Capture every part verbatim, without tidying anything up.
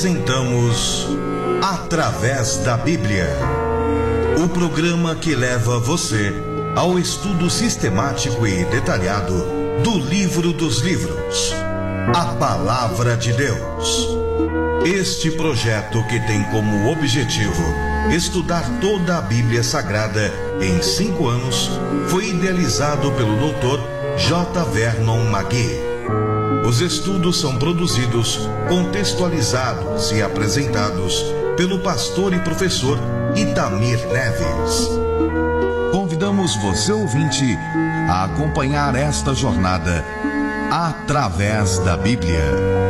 Apresentamos Através da Bíblia, o programa que leva você ao estudo sistemático e detalhado do livro dos livros, a Palavra de Deus. Este projeto, que tem como objetivo estudar toda a Bíblia Sagrada em cinco anos, foi idealizado pelo doutor J. Vernon McGee. Os estudos são produzidos, contextualizados e apresentados pelo pastor e professor Itamir Neves. Convidamos você, ouvinte, a acompanhar esta jornada através da Bíblia.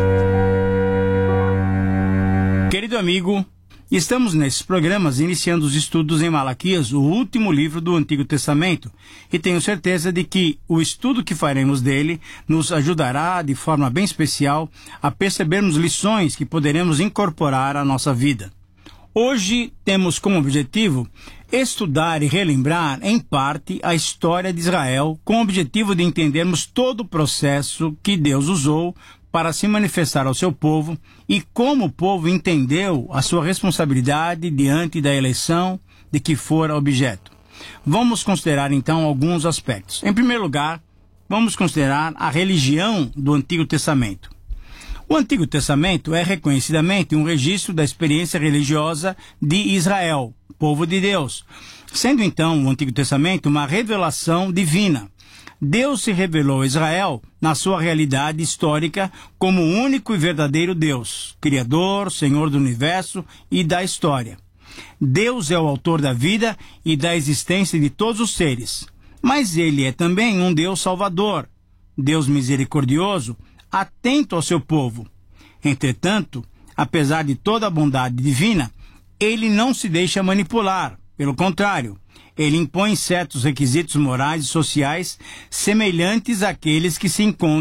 Querido amigo, estamos nesses programas iniciando os estudos em Malaquias, o último livro do Antigo Testamento, e tenho certeza de que o estudo que faremos dele nos ajudará de forma bem especial a percebermos lições que poderemos incorporar à nossa vida. Hoje temos como objetivo estudar e relembrar, em parte, a história de Israel, com o objetivo de entendermos todo o processo que Deus usou para se manifestar ao seu povo e como o povo entendeu a sua responsabilidade diante da eleição de que fora objeto. Vamos considerar então alguns aspectos. Em primeiro lugar, vamos considerar a religião do Antigo Testamento. O Antigo Testamento é reconhecidamente um registro da experiência religiosa de Israel, povo de Deus, sendo então o Antigo Testamento uma revelação divina. Deus se revelou a Israel na sua realidade histórica como o único e verdadeiro Deus, Criador, Senhor do Universo e da história. Deus é o autor da vida e da existência de todos os seres, mas Ele é também um Deus salvador, Deus misericordioso, atento ao seu povo. Entretanto, apesar de toda a bondade divina, Ele não se deixa manipular, pelo contrário, Ele impõe certos requisitos morais e sociais semelhantes àqueles que se encontram